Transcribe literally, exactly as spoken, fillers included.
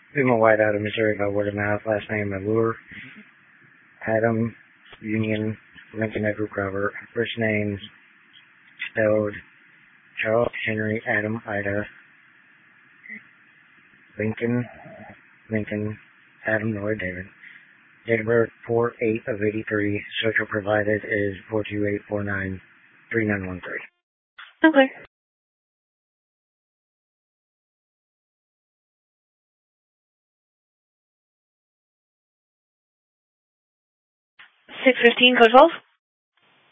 Uma White out of Missouri by word of mouth. Last name Allure. Adam Union Lincoln Edward Grover. First name spelled Charles Henry Adam Ida Lincoln Lincoln Adam Lloyd David. Date of birth four eight of eighty-three. Social provided is four two eight four nine three nine one three. Okay. six fifteen, code twelve.